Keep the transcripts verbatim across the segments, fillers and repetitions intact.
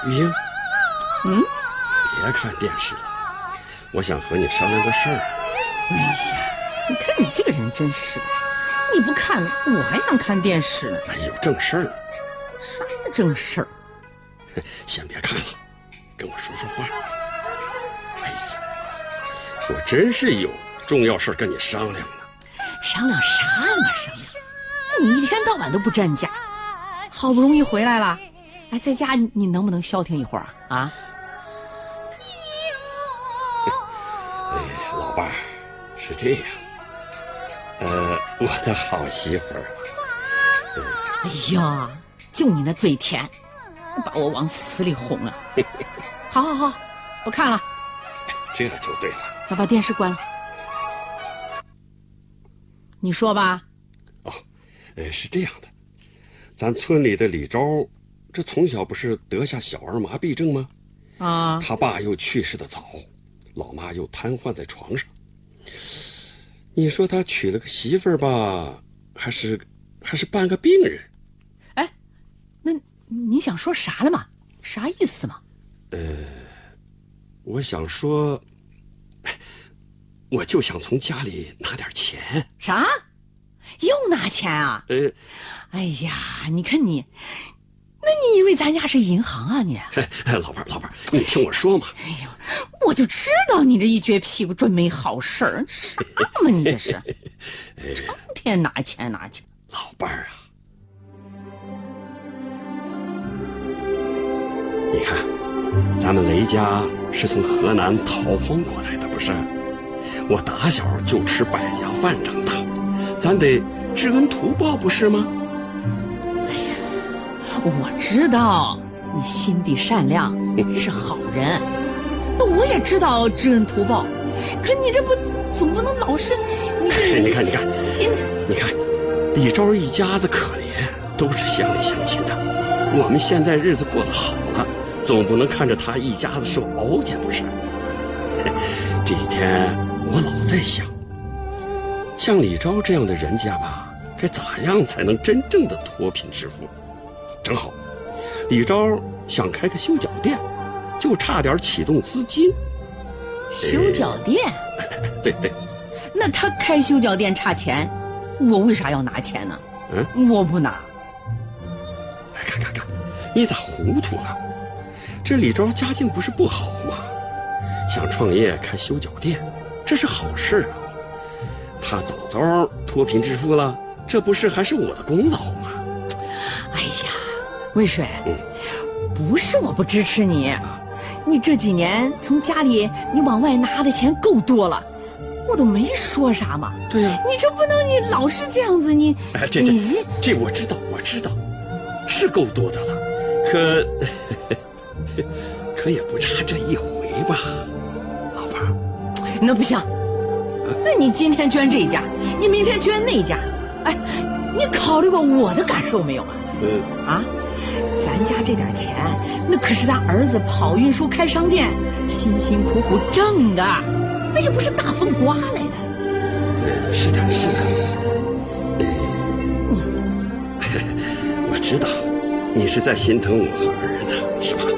玉英， 嗯， 别看电视了，我想和你商量个事儿。 哎呀，你看你这个人真是的，你不看我还想看电视呢。 哎，有正事儿。 啥正事儿？ 先别看了，跟我说说话。哎呀，我真是有重要事跟你商量呢。 商量啥嘛商量？你一天到晚都不站家，好不容易回来了，哎，在家你能不能消停一会儿啊？啊？ 哎，老伴儿，是这样，呃，我的好媳妇儿。 呃、哎呀，就你那嘴甜，把我往死里轰了。好好好，不看了。 这就对了。 咱把电视关了。你说吧。 哦，呃，是这样的，咱村里的李昭，这从小不是得下小儿麻痹症吗？ 啊， 他爸又去世的早，老妈又瘫痪在床上。你说他娶了个媳妇儿吧，还是还是半个病人？ 哎，那你想说啥了嘛？啥意思嘛？ 呃，我想说，我就想从家里拿点钱。 啥？又拿钱啊？ 呃， 哎呀，你看你，那你以为咱家是银行啊你？ 老伴儿，老伴儿，你听我说嘛。 哎呀，我就知道你这一撅屁股准没好事儿，啥嘛你这是？成天拿钱拿钱。 老伴儿啊，你看，咱们雷家是从河南逃荒过来的，不是？我打小就吃百家饭长大，咱得知恩图报，不是吗？ 哎呀，我知道你心地善良，是好人。那我也知道知恩图报，可你这不总不能老是你这…… 你看，你看， 今你看，李昭一家子可怜，都是乡里乡亲的。我们现在日子过得好了，总不能看着他一家子受熬去，不是？这几天我老在想，像李昭这样的人家吧，该咋样才能真正的脱贫致富？正好，李昭想开个修脚店，就差点启动资金。 修脚店？ 哎、对对。 那他开修脚店差钱，我为啥要拿钱呢？ 嗯， 我不拿。 看看看，你咋糊涂了？这李昭家境不是不好吗？想创业开修脚店，这是好事啊。他早早脱贫致富了，这不是还是我的功劳吗？ 哎呀，渭水， 嗯， 不是我不支持你，你这几年从家里你往外拿的钱够多了，我都没说啥嘛。 对呀、啊， 你这不能你老是这样子，你哎，这这这这我知道，我知道，是够多的了，可可也不差这一回吧，老伴儿。 那不行，那你今天捐这一家，你明天捐那一家，哎，你考虑过我的感受没有啊？ 嗯啊，咱家这点钱，那可是咱儿子跑运输开商店，辛辛苦苦挣的，那也不是大风刮来的。 呃，是的，是的。呃，我知道，你是在心疼我和儿子，是吧？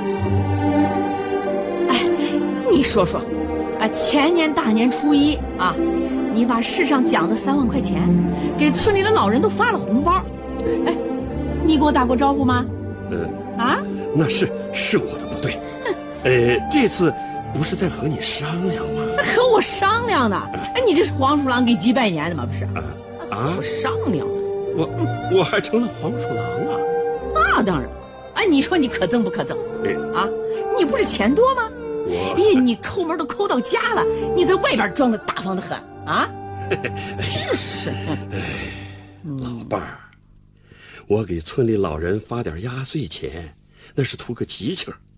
哎，你说说，啊，前年大年初一啊，你把市上奖的三万块钱，给村里的老人都发了红包，哎，你给我打过招呼吗？ 嗯、 呃、啊， 那是是我的不对。呃，这次不是在和你商量吗？ 和我商量呢？哎，你这是黄鼠狼给鸡拜年的吗？不是？ 啊啊！ 我商量呢， 我我还成了黄鼠狼啊？ 那当然。哎，你说你可憎不可憎？ 哎啊，你不是钱多吗？ 我哎呀，你抠门都抠到家了，你在外边装的大方的很啊！真是。 老伴儿，我给村里老人发点压岁钱，那是图个吉庆。